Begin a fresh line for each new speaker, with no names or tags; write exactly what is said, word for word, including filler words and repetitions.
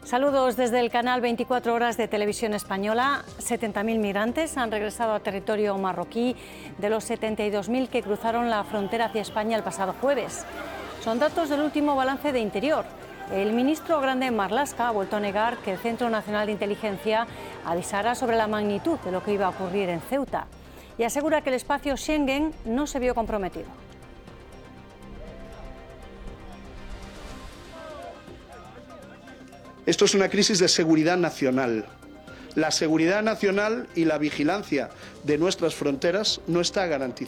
Saludos desde el canal veinticuatro horas de Televisión Española. setenta mil migrantes han regresado a territorio marroquí de los setenta y dos mil que cruzaron la frontera hacia España el pasado jueves. Son datos del último balance de Interior. El ministro Grande Marlaska ha vuelto a negar que el Centro Nacional de Inteligencia avisara sobre la magnitud de lo que iba a ocurrir en Ceuta y asegura que el espacio Schengen no se vio comprometido.
Esto es una crisis de seguridad nacional. La seguridad nacional y la vigilancia de nuestras fronteras no está garantizada.